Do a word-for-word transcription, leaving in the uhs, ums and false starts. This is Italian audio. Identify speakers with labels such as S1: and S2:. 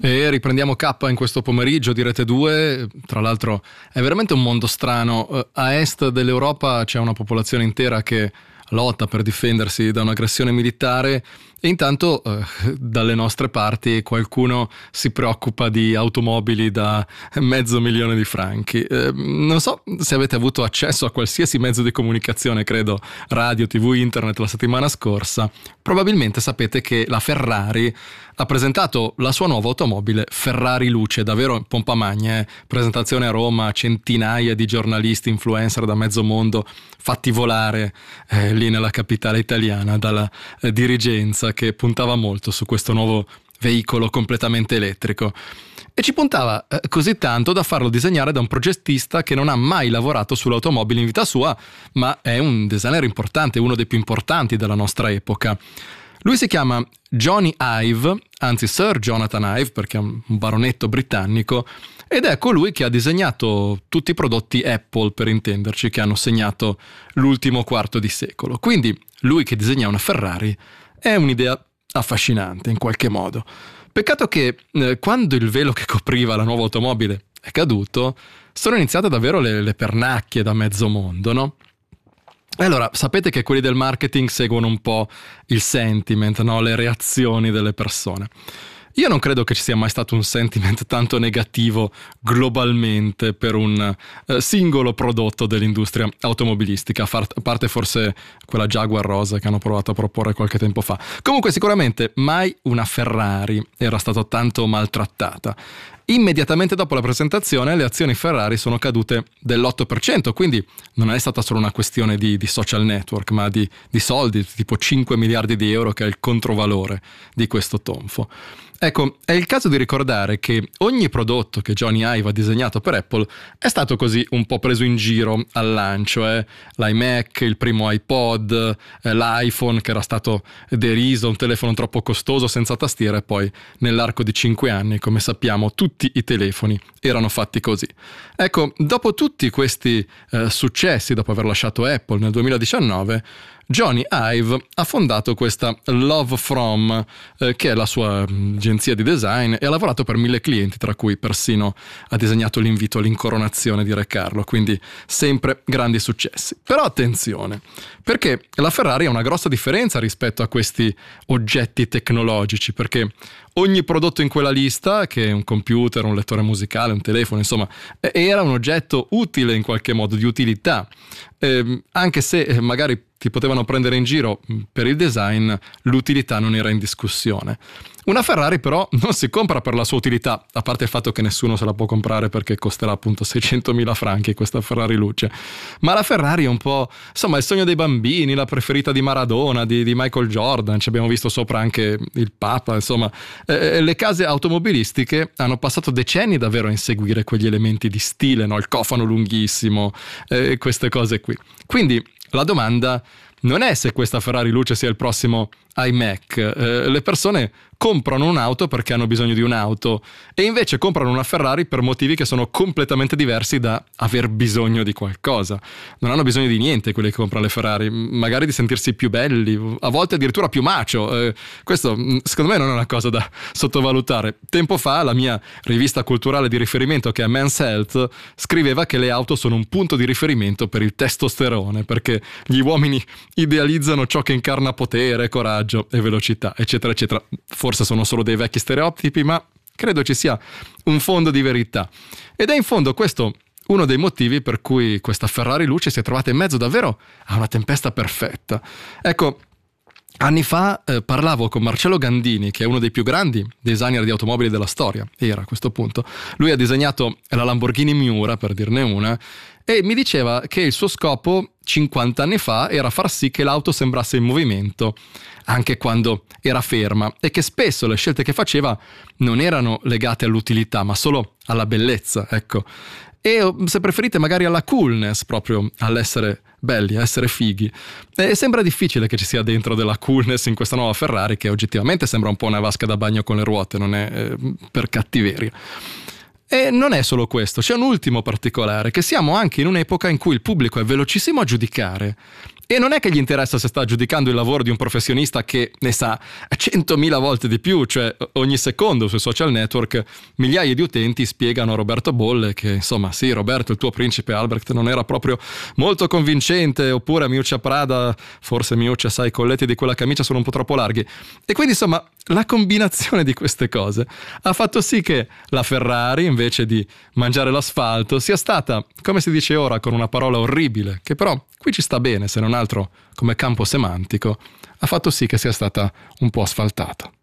S1: E riprendiamo K in questo pomeriggio di Rete due. Tra l'altro è veramente un mondo strano. A est dell'Europa c'è una popolazione intera che lotta per difendersi da un'aggressione militare e intanto eh, dalle nostre parti qualcuno si preoccupa di automobili da mezzo milione di franchi. Eh, non so se avete avuto accesso a qualsiasi mezzo di comunicazione, credo radio, tv, internet la settimana scorsa. Probabilmente sapete che la Ferrari ha presentato la sua nuova automobile Ferrari Luce, davvero pompa magna, eh? Presentazione a Roma, centinaia di giornalisti, influencer da mezzo mondo fatti volare eh, lì nella capitale italiana dalla eh, dirigenza che puntava molto su questo nuovo veicolo completamente elettrico. E ci puntava eh, così tanto da farlo disegnare da un progettista che non ha mai lavorato sull'automobile in vita sua, ma è un designer importante, uno dei più importanti della nostra epoca. Lui si chiama Jony Ive, anzi Sir Jonathan Ive perché è un baronetto britannico, ed è colui che ha disegnato tutti i prodotti Apple, per intenderci, che hanno segnato l'ultimo quarto di secolo. Quindi lui che disegna una Ferrari è un'idea affascinante in qualche modo. Peccato che eh, quando il velo che copriva la nuova automobile è caduto, sono iniziate davvero le, le pernacchie da mezzo mondo, no? E allora, sapete che quelli del marketing seguono un po' il sentiment, no? Le reazioni delle persone. Io non credo che ci sia mai stato un sentiment tanto negativo globalmente per un eh, singolo prodotto dell'industria automobilistica, a parte forse quella Jaguar rosa che hanno provato a proporre qualche tempo fa. Comunque sicuramente mai una Ferrari era stata tanto maltrattata. Immediatamente dopo la presentazione le azioni Ferrari sono cadute dell'otto per cento, quindi non è stata solo una questione di, di social network, ma di, di soldi, tipo cinque miliardi di euro, che è il controvalore di questo tonfo. Ecco, è il caso di ricordare che ogni prodotto che Jony Ive ha disegnato per Apple è stato così un po' preso in giro al lancio, eh? L'iMac, il primo iPod, eh, l'iPhone che era stato deriso, un telefono troppo costoso senza tastiera, e poi nell'arco di cinque anni, come sappiamo, tutti i telefoni erano fatti così. Ecco, dopo tutti questi eh, successi, dopo aver lasciato Apple nel duemiladiciannove, Jony Ive ha fondato questa Love From, eh, che è la sua agenzia di design, e ha lavorato per mille clienti, tra cui persino ha disegnato l'invito all'incoronazione di Re Carlo, quindi sempre grandi successi. Però attenzione, perché la Ferrari ha una grossa differenza rispetto a questi oggetti tecnologici, perché ogni prodotto in quella lista, che è un computer, un lettore musicale, un telefono, insomma, era un oggetto utile in qualche modo, di utilità. Eh, anche se magari ti potevano prendere in giro per il design, l'utilità non era in discussione. Una Ferrari però non si compra per la sua utilità, a parte il fatto che nessuno se la può comprare perché costerà appunto seicentomila franchi questa Ferrari Luce. Ma la Ferrari è un po', insomma, il sogno dei bambini, la preferita di Maradona, di, di Michael Jordan, ci abbiamo visto sopra anche il Papa, insomma. Eh, le case automobilistiche hanno passato decenni davvero a inseguire quegli elementi di stile, no? Il cofano lunghissimo, eh, queste cose qui. Quindi la domanda non è se questa Ferrari Luce sia il prossimo iMac. Eh, le persone comprano un'auto perché hanno bisogno di un'auto e invece comprano una Ferrari per motivi che sono completamente diversi da aver bisogno di qualcosa. Non hanno bisogno di niente quelli che comprano le Ferrari, magari di sentirsi più belli, a volte addirittura più macho. Eh, questo secondo me non è una cosa da sottovalutare. Tempo fa la mia rivista culturale di riferimento, che è Men's Health, scriveva che le auto sono un punto di riferimento per il testosterone, perché gli uomini idealizzano ciò che incarna potere, coraggio e velocità, eccetera eccetera. Forse sono solo dei vecchi stereotipi, ma credo ci sia un fondo di verità. Ed è in fondo questo uno dei motivi per cui questa Ferrari Luce si è trovata in mezzo davvero a una tempesta perfetta. Ecco, anni fa eh, parlavo con Marcello Gandini, che è uno dei più grandi designer di automobili della storia, era a questo punto. Lui ha disegnato la Lamborghini Miura, per dirne una, e mi diceva che il suo scopo cinquanta anni fa era far sì che l'auto sembrasse in movimento anche quando era ferma, e che spesso le scelte che faceva non erano legate all'utilità ma solo alla bellezza, ecco. E se preferite magari alla coolness, proprio all'essere belli, a essere fighi. E sembra difficile che ci sia dentro della coolness in questa nuova Ferrari, che oggettivamente sembra un po' una vasca da bagno con le ruote, non è eh, per cattiveria. E non è solo questo, c'è un ultimo particolare, che siamo anche in un'epoca in cui il pubblico è velocissimo a giudicare E non è che gli interessa se sta giudicando il lavoro di un professionista che ne sa centomila volte di più, cioè ogni secondo sui social network migliaia di utenti spiegano a Roberto Bolle che insomma sì Roberto, il tuo principe Albrecht non era proprio molto convincente, oppure Miuccia Prada, forse Miuccia sai i colletti di quella camicia sono un po' troppo larghi. E quindi insomma la combinazione di queste cose ha fatto sì che la Ferrari, invece di mangiare l'asfalto, sia stata, come si dice ora con una parola orribile, che però qui ci sta bene se non altro come campo semantico, ha fatto sì che sia stata un po' asfaltata.